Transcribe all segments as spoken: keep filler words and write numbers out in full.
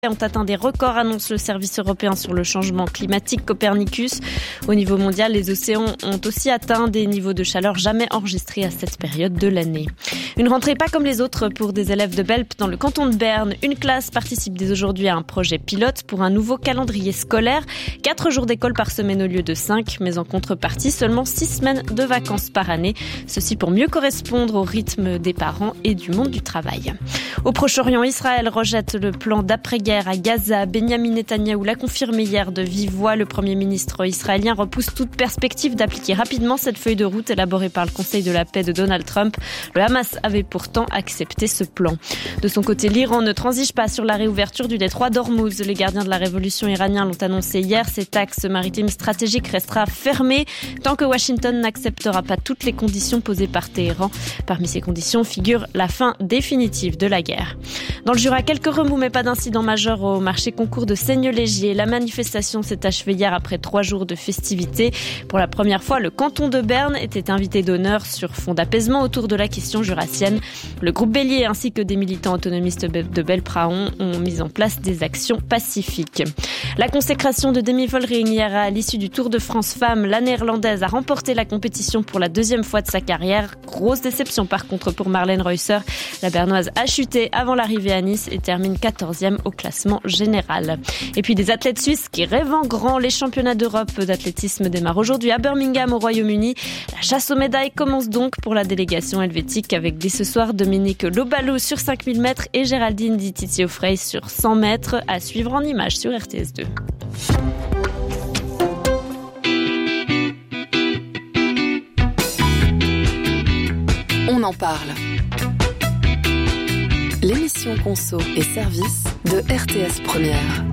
ont atteint des records, annonce le service européen sur le changement climatique Copernicus. Au niveau mondial, les océans ont aussi atteint des niveaux de chaleur jamais enregistrés à cette période de l'année. Une rentrée pas comme les autres pour des élèves de Belp dans le canton de Berne. Une classe participe dès aujourd'hui à un projet pilote pour un nouveau calendrier scolaire. Quatre jours d'école par semaine au lieu de cinq, mais en contrepartie seulement six semaines de vacances par année. Ceci pour mieux correspondre au rythme des parents et du monde du travail. Au Proche-Orient, Israël rejette le plan d'après-guerre à Gaza. Benjamin Netanyahou l'a confirmé hier de vive voix. Le Premier ministre israélien repousse toute perspective d'appliquer rapidement cette feuille de route élaborée par le Conseil de la paix de Donald Trump. Le Hamas avait pourtant accepté ce plan. De son côté, l'Iran ne transige pas sur la réouverture du détroit d'Ormuz. Les gardiens de la révolution iranienne l'ont annoncé hier. Cet axe maritime stratégique restera fermé tant que Washington n'acceptera pas toutes les conditions posées par Téhéran. Parmi ces conditions figure la fin définitive de la guerre. Dans le Jura, quelques remous mais pas d'incident majeur au marché concours de Seigne-Légier. La manifestation s'est achevée hier après trois jours de festivités. Pour la première fois, le canton de Berne était invité d'honneur sur fond d'apaisement autour de la question jurassienne. Le groupe Bélier ainsi que des militants autonomistes de Belpraon ont mis en place des actions pacifiques. La consécration de Demi Vollering hier à l'issue du Tour de France Femmes. La néerlandaise a remporté la compétition pour la deuxième fois de sa carrière. Grosse déception par contre pour Marlène Reusser. La bernoise a chuté avant l'arrivée à Nice et termine quatorzième au classement général. Et puis des athlètes suisses qui rêvent en grand. Les championnats d'Europe d'athlétisme démarrent aujourd'hui à Birmingham au Royaume-Uni. La chasse aux médailles commence donc pour la délégation helvétique avec dès ce soir Dominique Lobalou sur cinq mille mètres et Géraldine Di Tizio-Frey sur cent mètres à suivre en images sur R T S deux. On en parle. L'émission Conso et Service de R T S Première.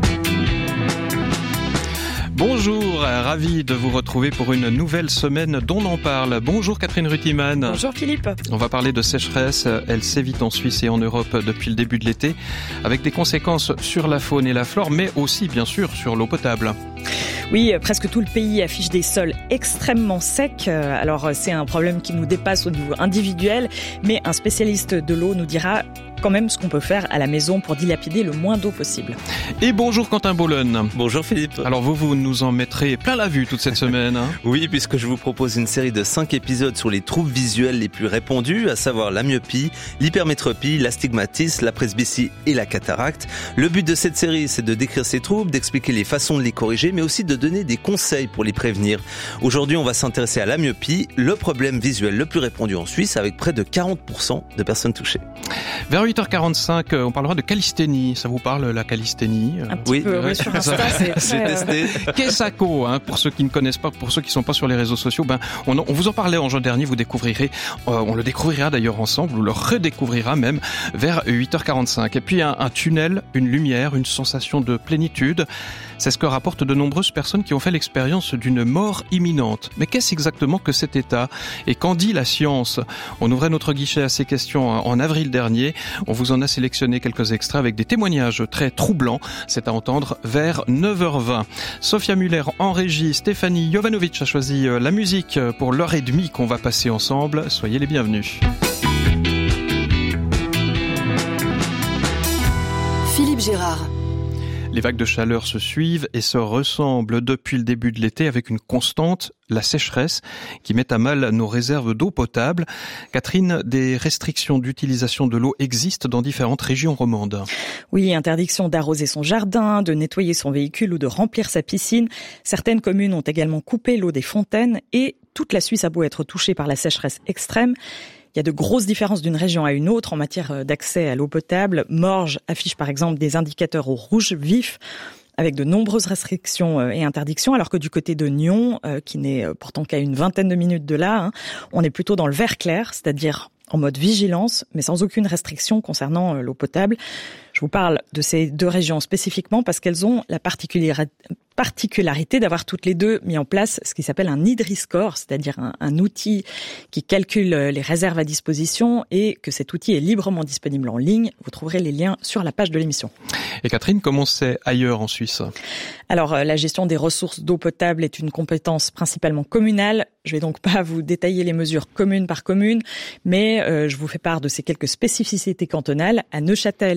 Bonjour, ravi de vous retrouver pour une nouvelle semaine d'On en parle. Bonjour Catherine Ruttimann. Bonjour Philippe. On va parler de sécheresse. Elle sévit en Suisse et en Europe depuis le début de l'été, avec des conséquences sur la faune et la flore, mais aussi bien sûr sur l'eau potable. Oui, presque tout le pays affiche des sols extrêmement secs. Alors c'est un problème qui nous dépasse au niveau individuel, mais un spécialiste de l'eau nous dira quand même ce qu'on peut faire à la maison pour dilapider le moins d'eau possible. Et bonjour Quentin Bollon. Bonjour Philippe. Alors vous, vous nous en mettrez plein la vue toute cette semaine. Hein. Oui, puisque je vous propose une série de cinq épisodes sur les troubles visuels les plus répandus, à savoir la myopie, l'hypermétropie, l'astigmatisme, la presbytie et la cataracte. Le but de cette série, c'est de décrire ces troubles, d'expliquer les façons de les corriger, mais aussi de donner des conseils pour les prévenir. Aujourd'hui, on va s'intéresser à la myopie, le problème visuel le plus répandu en Suisse, avec près de quarante pour cent de personnes touchées. Vers huit heures quarante-cinq, on parlera de calisthénie. Ça vous parle, la calisthénie? Un petit oui, peu, oui, sur Insta, c'est très... testé. Kessako, hein, pour ceux qui ne connaissent pas, pour ceux qui ne sont pas sur les réseaux sociaux, ben, on, on vous en parlait en juin dernier, vous découvrirez, euh, on le découvrira d'ailleurs ensemble, on le redécouvrira même vers huit heures quarante-cinq. Et puis un, un tunnel, une lumière, une sensation de plénitude. C'est ce que rapportent de nombreuses personnes qui ont fait l'expérience d'une mort imminente. Mais qu'est-ce exactement que cet état? Et qu'en dit la science? On ouvrait notre guichet à ces questions en avril dernier. On vous en a sélectionné quelques extraits avec des témoignages très troublants. C'est à entendre vers neuf heures vingt. Sophia Muller en régie, Stéphanie Jovanovic a choisi la musique pour l'heure et demie qu'on va passer ensemble. Soyez les bienvenus. Philippe Gérard. Les vagues de chaleur se suivent et se ressemblent depuis le début de l'été avec une constante, la sécheresse, qui met à mal nos réserves d'eau potable. Catherine, des restrictions d'utilisation de l'eau existent dans différentes régions romandes. Oui, interdiction d'arroser son jardin, de nettoyer son véhicule ou de remplir sa piscine. Certaines communes ont également coupé l'eau des fontaines et toute la Suisse a beau être touchée par la sécheresse extrême. Il y a de grosses différences d'une région à une autre en matière d'accès à l'eau potable. Morges affiche par exemple des indicateurs au rouge vif avec de nombreuses restrictions et interdictions, alors que du côté de Nyon, qui n'est pourtant qu'à une vingtaine de minutes de là, hein, on est plutôt dans le vert clair, c'est-à-dire en mode vigilance, mais sans aucune restriction concernant l'eau potable. Je vous parle de ces deux régions spécifiquement parce qu'elles ont la particularité particularité d'avoir toutes les deux mis en place ce qui s'appelle un Idri-score, c'est-à-dire un, un outil qui calcule les réserves à disposition et que cet outil est librement disponible en ligne. Vous trouverez les liens sur la page de l'émission. Et Catherine, comment c'est ailleurs en Suisse ? Alors, la gestion des ressources d'eau potable est une compétence principalement communale. Je vais donc pas vous détailler les mesures commune par commune, mais euh, je vous fais part de ces quelques spécificités cantonales. À Neuchâtel, il est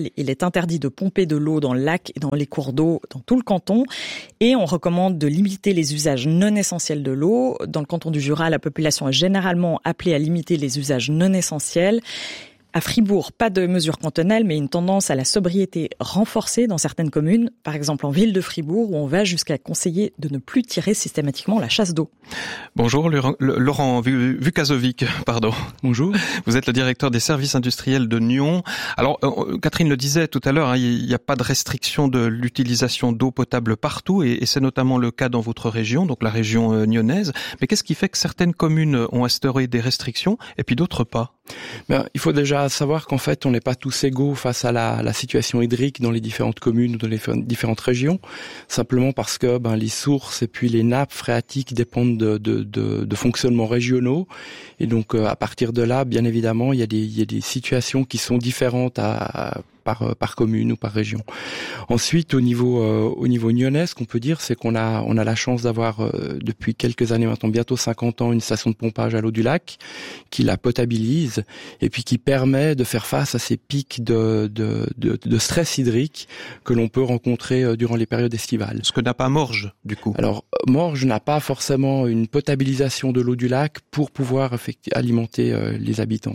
interdit de pomper de l'eau dans le lac et dans les cours d'eau dans tout le canton. Et on recommande de limiter les usages non essentiels de l'eau. Dans le canton du Jura, la population est généralement appelée à limiter les usages non essentiels. À Fribourg, pas de mesures cantonales, mais une tendance à la sobriété renforcée dans certaines communes. Par exemple, en ville de Fribourg, où on va jusqu'à conseiller de ne plus tirer systématiquement la chasse d'eau. Bonjour, Laurent Vukasovic, pardon. Bonjour. Vous êtes le directeur des services industriels de Nyon. Alors, Catherine le disait tout à l'heure, hein, il n'y a pas de restriction de l'utilisation d'eau potable partout, et, et c'est notamment le cas dans votre région, donc la région euh, nyonnaise. Mais qu'est-ce qui fait que certaines communes ont instauré des restrictions et puis d'autres pas? Ben, il faut déjà savoir qu'en fait, on n'est pas tous égaux face à la, la situation hydrique dans les différentes communes ou dans les différentes régions, simplement parce que ben, les sources et puis les nappes phréatiques dépendent de, de, de, de fonctionnements régionaux. Et donc, à partir de là, bien évidemment, il y a des, il y a des situations qui sont différentes à, à par par commune ou par région. Ensuite, au niveau euh, au niveau nyonnais, ce qu'on peut dire, c'est qu'on a on a la chance d'avoir euh, depuis quelques années maintenant, bientôt cinquante ans, une station de pompage à l'eau du lac qui la potabilise et puis qui permet de faire face à ces pics de de de, de stress hydrique que l'on peut rencontrer euh, durant les périodes estivales. Ce que n'a pas Morges, du coup. Alors Morges n'a pas forcément une potabilisation de l'eau du lac pour pouvoir effecti- alimenter euh, les habitants.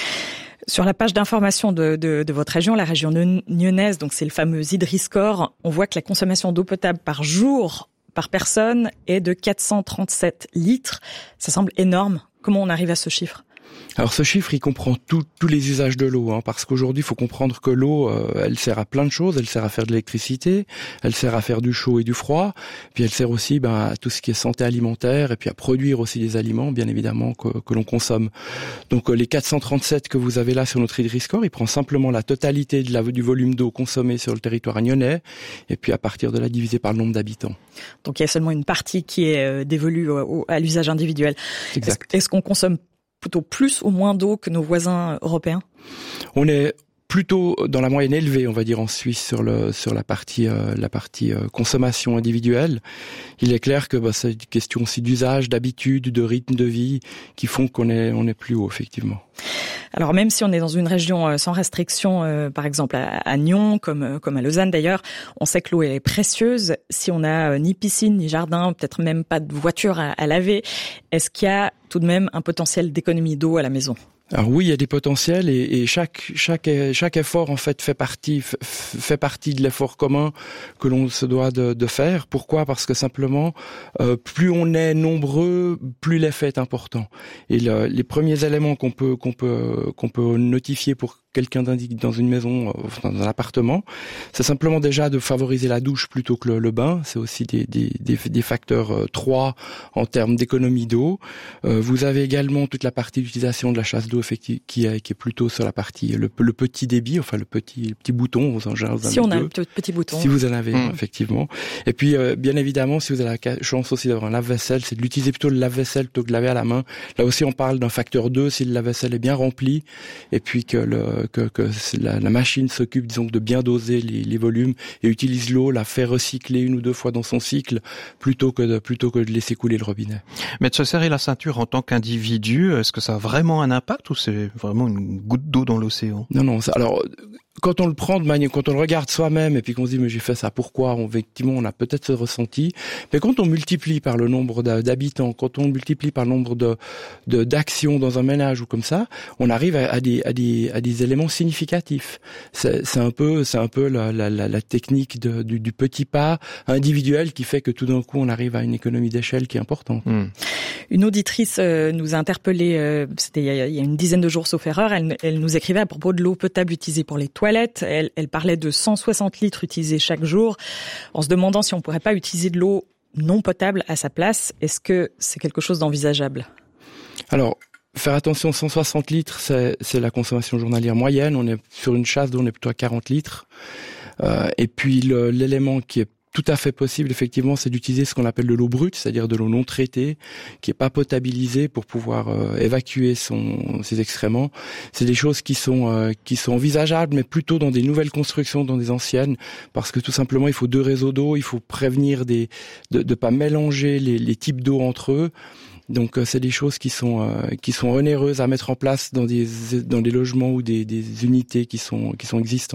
Sur la page d'information de, de, de votre région, la région nyonnaise, donc c'est le fameux Idriscore, on voit que la consommation d'eau potable par jour, par personne, est de quatre cent trente-sept litres. Ça semble énorme. Comment on arrive à ce chiffre ? Alors ce chiffre, il comprend tout, tous les usages de l'eau, hein, parce qu'aujourd'hui, il faut comprendre que l'eau, euh, elle sert à plein de choses. Elle sert à faire de l'électricité, elle sert à faire du chaud et du froid, puis elle sert aussi ben, à tout ce qui est santé alimentaire, et puis à produire aussi des aliments, bien évidemment, que, que l'on consomme. Donc euh, les quatre cent trente-sept que vous avez là sur notre Idriscore, il prend simplement la totalité de la, du volume d'eau consommé sur le territoire nyonnais, et puis à partir de là, divisé par le nombre d'habitants. Donc il y a seulement une partie qui est euh, dévolue au, à l'usage individuel. Exact. Est-ce, est-ce qu'on consomme plutôt plus ou moins d'eau que nos voisins européens? On est plutôt dans la moyenne élevée, on va dire, en Suisse sur le sur la partie euh, la partie euh, consommation individuelle. Il est clair que bah, c'est une question aussi d'usage, d'habitude, de rythme de vie qui font qu'on est on est plus haut effectivement. Alors même si on est dans une région sans restriction, euh, par exemple à, à Nyon, comme comme à Lausanne d'ailleurs, on sait que l'eau est précieuse. Si on n'a ni piscine ni jardin, peut-être même pas de voiture à, à laver, est-ce qu'il y a tout de même un potentiel d'économie d'eau à la maison? Alors oui, il y a des potentiels et, et chaque chaque chaque effort en fait fait partie f- fait partie de l'effort commun que l'on se doit de, de faire. Pourquoi ? Parce que simplement, euh, plus on est nombreux, plus l'effet est important. Et le, les premiers éléments qu'on peut qu'on peut qu'on peut notifier pour quelqu'un d'indique dans une maison, dans un appartement, c'est simplement déjà de favoriser la douche plutôt que le, le bain. C'est aussi des, des, des, des facteurs euh, trois en termes d'économie d'eau. Euh, vous avez également toute la partie d'utilisation de la chasse d'eau effective qui est, qui est plutôt sur la partie le, le petit débit, enfin le petit le petit bouton. Vous en, vous en si on a deux. Un petit bouton. Si vous en avez mmh. effectivement. Et puis euh, bien évidemment, si vous avez la chance aussi d'avoir un lave-vaisselle, c'est de l'utiliser plutôt le lave-vaisselle plutôt que de laver à la main. Là aussi, on parle d'un facteur deux si le lave-vaisselle est bien rempli et puis que le que, que la, la machine s'occupe, disons, de bien doser les, les volumes et utilise l'eau, la fait recycler une ou deux fois dans son cycle, plutôt que de, plutôt que de laisser couler le robinet. Mais de se serrer la ceinture en tant qu'individu, est-ce que ça a vraiment un impact ou c'est vraiment une goutte d'eau dans l'océan ? Non, non. Ça, alors, quand on le prend de manière, quand on le regarde soi-même et puis qu'on se dit mais j'ai fait ça pourquoi, on, effectivement on a peut-être ce ressenti. Mais quand on multiplie par le nombre d'habitants, quand on multiplie par le nombre de, de d'actions dans un ménage ou comme ça, on arrive à, à des à des à des éléments significatifs. C'est, c'est un peu c'est un peu la la, la, la technique de, du, du petit pas individuel qui fait que tout d'un coup on arrive à une économie d'échelle qui est importante. Mmh. Une auditrice euh, nous a interpellé, euh, c'était il y, a, il y a une dizaine de jours sauf erreur. Elle, elle nous écrivait à propos de l'eau potable utilisée pour les toilettes. Elle, elle parlait de cent soixante litres utilisés chaque jour, en se demandant si on pourrait pas utiliser de l'eau non potable à sa place. Est-ce que c'est quelque chose d'envisageable ? Alors, faire attention, cent soixante litres, c'est, c'est la consommation journalière moyenne. On est sur une chasse d'eau, on est plutôt à quarante litres. Euh, et puis le, l'élément qui est tout à fait possible, effectivement, c'est d'utiliser ce qu'on appelle de l'eau brute, c'est-à-dire de l'eau non traitée, qui est pas potabilisée pour pouvoir euh, évacuer son, ses excréments. C'est des choses qui sont euh, qui sont envisageables, mais plutôt dans des nouvelles constructions, dans des anciennes, parce que tout simplement, il faut deux réseaux d'eau, il faut prévenir des de de pas mélanger les, les types d'eau entre eux. Donc euh, c'est des choses qui sont euh, qui sont onéreuses à mettre en place dans des dans des logements ou des, des unités qui sont qui sont existantes.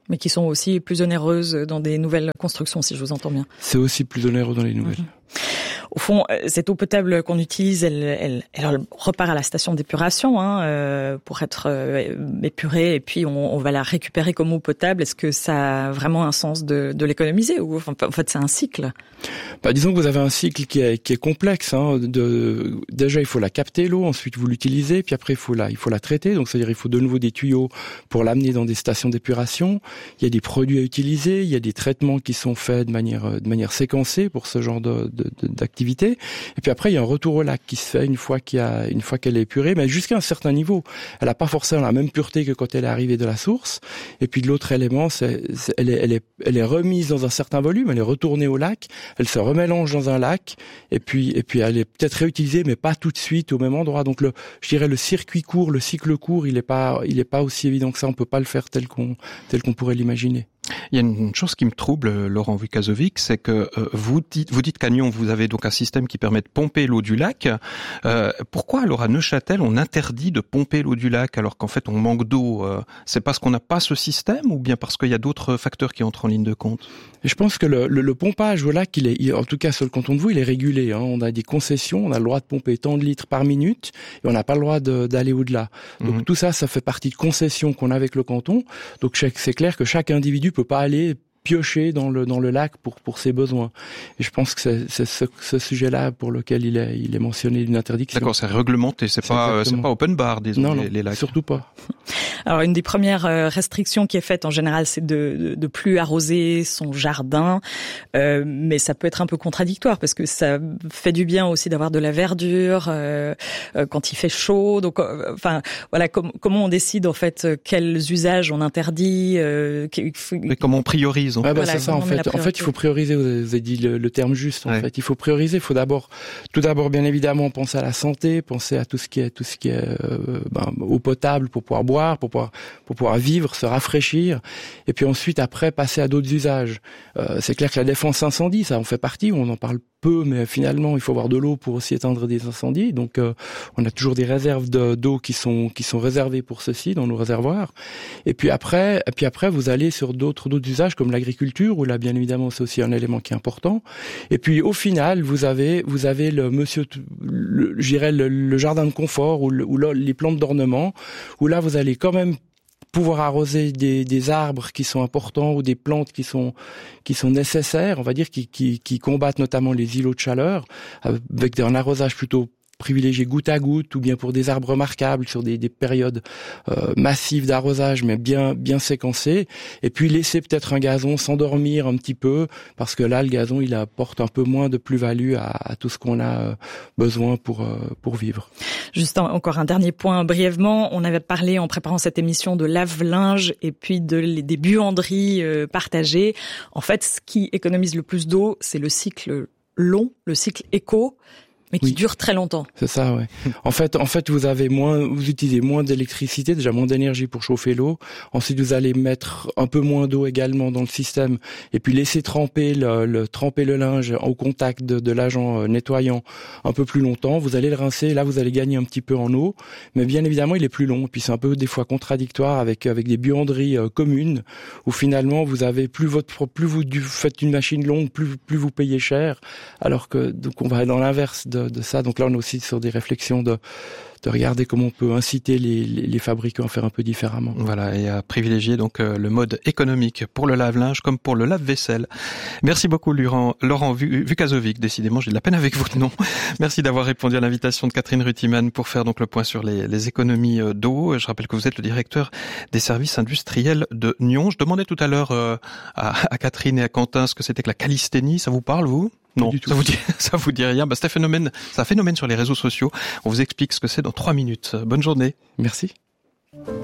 Mais qui sont aussi plus onéreuses dans des nouvelles constructions, si je vous entends bien. C'est aussi plus onéreux dans les nouvelles. Mmh. Au fond, cette eau potable qu'on utilise, elle, elle, elle repart à la station d'épuration hein, euh, pour être euh, épurée, et puis on, on va la récupérer comme eau potable. Est-ce que ça a vraiment un sens de, de l'économiser ou enfin, en fait c'est un cycle? Bah, disons que vous avez un cycle qui est, qui est complexe. Hein, de, déjà, il faut la capter l'eau, ensuite vous l'utilisez, puis après il faut la, il faut la traiter. Donc c'est-à-dire il faut de nouveau des tuyaux pour l'amener dans des stations d'épuration. Il y a des produits à utiliser, il y a des traitements qui sont faits de manière, de manière séquencée pour ce genre de, de, de d'activité. Et puis après, il y a un retour au lac qui se fait une fois qu'il y a, une fois qu'elle est épurée, mais jusqu'à un certain niveau. Elle n'a pas forcément la même pureté que quand elle est arrivée de la source. Et puis de l'autre élément, c'est, c'est, elle est, elle est, elle est remise dans un certain volume, elle est retournée au lac, elle se remélange dans un lac, et puis, et puis elle est peut-être réutilisée, mais pas tout de suite au même endroit. Donc le, je dirais le circuit court, le cycle court, il est pas, il est pas aussi évident que ça. On peut pas le faire tel qu'on, tel qu'on pourrait l'imaginer. Il y a une chose qui me trouble, Laurent Vukasovic, c'est que euh, vous dites, vous dites qu'à Nyon, vous avez donc un système qui permet de pomper l'eau du lac. Euh, pourquoi alors à Neuchâtel, on interdit de pomper l'eau du lac alors qu'en fait on manque d'eau? euh, C'est parce qu'on n'a pas ce système ou bien parce qu'il y a d'autres facteurs qui entrent en ligne de compte? Et je pense que le, le, le pompage au lac, il est, il, en tout cas sur le canton de Vaud, il est régulé. Hein. On a des concessions, on a le droit de pomper tant de litres par minute et on n'a pas le droit de, d'aller au-delà. Donc mmh. tout ça, ça fait partie de concessions qu'on a avec le canton. Donc c'est clair que chaque individu peut pas aller piocher dans le dans le lac pour pour ses besoins. Et je pense que c'est, c'est ce, ce sujet-là pour lequel il est il est mentionné une interdiction. D'accord, c'est réglementé, c'est, c'est pas exactement. C'est pas open bar, disons, non, les, non, les lacs. Surtout pas. Alors une des premières restrictions qui est faite en général, c'est de de, de plus arroser son jardin, euh, mais ça peut être un peu contradictoire parce que ça fait du bien aussi d'avoir de la verdure euh, euh, quand il fait chaud. Donc euh, enfin voilà, com- comment on décide en fait quels usages on interdit, euh, mais comment on priorise. Ouais, bah, voilà, c'est ça en fait. En fait, il faut prioriser. Vous avez dit le, le terme juste. En ouais. fait, il faut prioriser. Il faut d'abord, tout d'abord, bien évidemment, penser à la santé, penser à tout ce qui est, tout ce qui est euh, ben, eau potable pour pouvoir boire, pour pouvoir, pour pouvoir vivre, se rafraîchir. Et puis ensuite, après, passer à d'autres usages. Euh, c'est clair que la défense incendie, ça en fait partie. On en parle peu, mais finalement, il faut avoir de l'eau pour aussi éteindre des incendies. Donc, euh, on a toujours des réserves de, d'eau qui sont qui sont réservées pour ceci dans nos réservoirs. Et puis après, et puis après, vous allez sur d'autres d'autres usages comme l'agriculture, où là, bien évidemment, c'est aussi un élément qui est important. Et puis, au final, vous avez vous avez le monsieur, le, je dirais le, le jardin de confort ou, le, ou le, les plantes d'ornement, où là, vous allez quand même pouvoir arroser des, des arbres qui sont importants ou des plantes qui sont qui sont nécessaires, on va dire, qui qui, qui combattent notamment les îlots de chaleur, avec un arrosage plutôt privilégié goutte à goutte, ou bien pour des arbres remarquables sur des, des périodes euh, massives d'arrosage, mais bien bien séquencées. Et puis laisser peut-être un gazon s'endormir un petit peu, parce que là, le gazon, il apporte un peu moins de plus-value à, à tout ce qu'on a euh, besoin pour euh, pour vivre. Juste un, encore un dernier point brièvement. On avait parlé en préparant cette émission de lave-linge et puis de des buanderies euh, partagées. En fait, ce qui économise le plus d'eau, c'est le cycle long, le cycle éco. Mais qui oui. dure très longtemps. C'est ça, ouais. En fait, en fait, vous avez moins, vous utilisez moins d'électricité, déjà moins d'énergie pour chauffer l'eau. Ensuite, vous allez mettre un peu moins d'eau également dans le système, et puis laisser tremper le, le tremper le linge au contact de, de l'agent nettoyant un peu plus longtemps. Vous allez le rincer, là, vous allez gagner un petit peu en eau, mais bien évidemment, il est plus long. Et puis c'est un peu des fois contradictoire avec avec des buanderies euh, communes où finalement vous avez plus votre plus vous du, faites une machine longue, plus plus vous payez cher, alors que donc on va dans l'inverse de De, de ça. Donc là, on est aussi sur des réflexions de, de regarder comment on peut inciter les, les, les fabricants à faire un peu différemment. Voilà, et à privilégier donc euh, le mode économique pour le lave-linge comme pour le lave-vaisselle. Merci beaucoup, Laurent, Laurent Vukasovic. Décidément, j'ai de la peine avec votre nom. Merci d'avoir répondu à l'invitation de Catherine Rutiman pour faire donc le point sur les, les économies d'eau. Je rappelle que vous êtes le directeur des services industriels de Nyon. Je demandais tout à l'heure euh, à, à Catherine et à Quentin ce que c'était que la calisthénie. Ça vous parle, vous ? Non, ça vous dit, ça vous dit rien. Bah, c'est un phénomène, c'est un phénomène sur les réseaux sociaux. On vous explique ce que c'est dans trois minutes. Bonne journée. Merci.